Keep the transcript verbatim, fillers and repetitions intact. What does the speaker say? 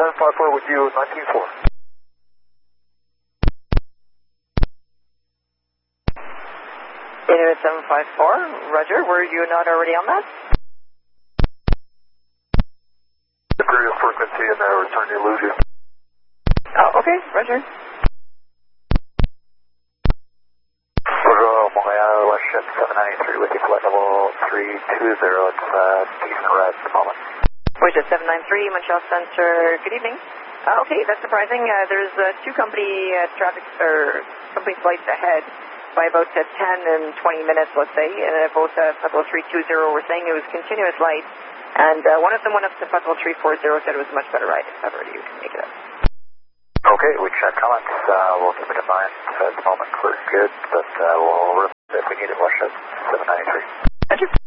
seven five four with you, nineteen four. Inuit seven five four, roger. Were you not already on that? Imperial frequency and uh, return to lose you. Oh, okay, roger. Royal Montreal, Westjet seven ninety-three with you, flight level three two zero. It's uh, decent red at the moment. Westjet seven ninety-three, Montreal Center, good evening. Uh, okay, that's surprising. Uh, there's uh, two company uh, traffic, or company flights ahead by about uh, ten and twenty minutes, let's say, and uh, both uh, Flight level three two zero were saying it was continuous light, and uh, one of them went up to Flight level three four zero, said it was a much better ride, if ever you can make it up. Okay, we check comments. Uh, we'll keep it in mind. At the moment, we're good, but uh, we'll if we need it, Westjet seven ninety-three. Roger.